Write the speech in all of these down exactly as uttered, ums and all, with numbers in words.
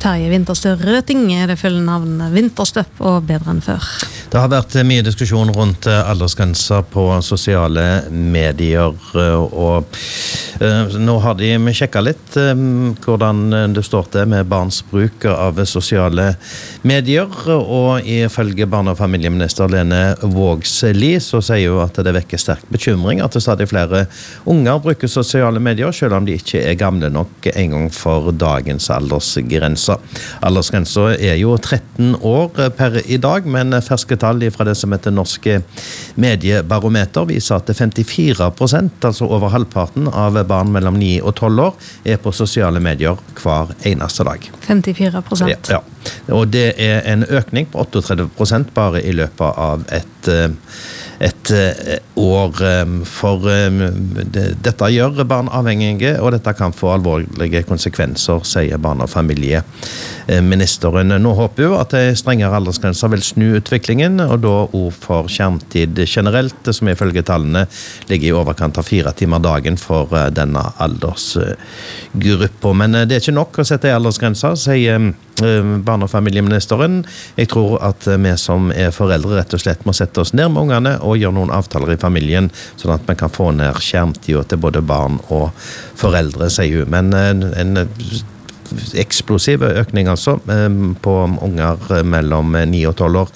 Terje Vinterstø Røting er det fulle navn Vinterstøp og bedre enn før. Det har vært mye diskusjon rundt aldersgrenser på sosiale medier, og uh, nå har de sjekket litt uh, hvordan det står til med barns bruk av sosiale medier, og ifølge barne- og familieminister Lene Vågslid så sier hun at det vekker sterk bekymring at det stadig flere unger bruker sosiale medier, selv om de ikke er gamle nok en gang for dagens aldersgrenser. Aldersgrensen er jo tretten år per i dag, men ferske tall fra det som heter Norske Mediebarometer viser at femtifire prosent, altså over halvparten av barn mellom ni og tolv år, er på sosiale medier hver eneste dag. femtifire prosent? Ja, ja. Og det er en økning på trettioåtte prosent bare i løpet av et, et år. For dette gjør barn avhengige, og dette kan få alvorlige konsekvenser, sier barne- og familieministeren. Nå håper hun at strengere aldersgrenser vil snu utviklingen, og da også for skjermtid generelt, som ifølge tallene ligger i overkant av fire timer dagen for denne aldersgruppa. Men det er ikke nok å sette aldersgrenser, sier barne- og familieministeren. Jeg tror at vi som er foreldre rett og slett må sette oss ned med ungene og gjøre noen avtaler i familien, sånn at vi kan få ned skjermtida til både barn og foreldre, sier hun. Men en, en eksplosiv økning altså på unger mellom ni og tolv år.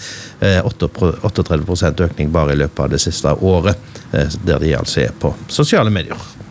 trettioåtte prosent økning bare i løpet av det siste året, der de altså er på sosiale medier.